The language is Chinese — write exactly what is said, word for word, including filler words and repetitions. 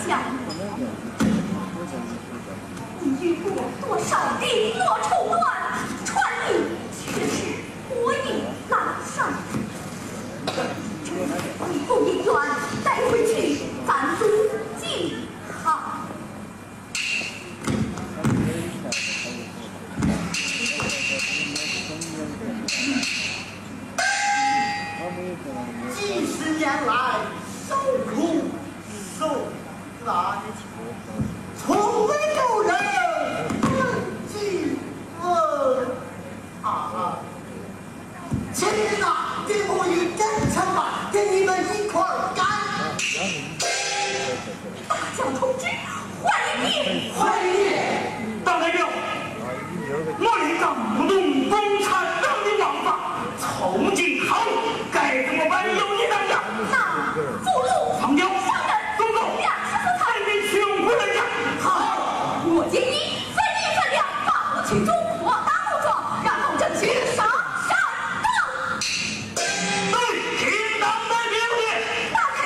将，你与我多少绫罗绸缎，传你却是火影狼上。你不宁愿带回去反祖祭好。 几十年来受苦受难，从未有人问及我啊！请人呐，给我一根长板，跟你们一块儿干！ 大将同志，欢迎！欢